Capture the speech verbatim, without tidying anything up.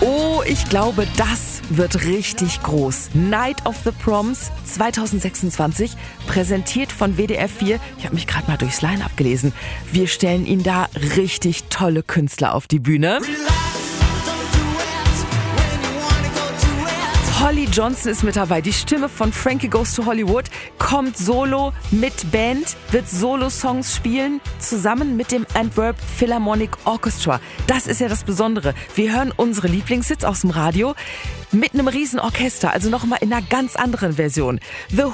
Oh, ich glaube, das wird richtig groß. Night of the Proms zwanzig sechsundzwanzig, präsentiert von W D R vier. Ich habe mich gerade mal durchs Line-Up gelesen. Wir stellen Ihnen da richtig tolle Künstler auf die Bühne. Holly Johnson ist mit dabei. Die Stimme von Frankie Goes to Hollywood kommt solo mit Band, wird Solo-Songs spielen, zusammen mit dem Antwerp Philharmonic Orchestra. Das ist ja das Besondere. Wir hören unsere Lieblingshits aus dem Radio mit einem riesen Orchester, also nochmal in einer ganz anderen Version. The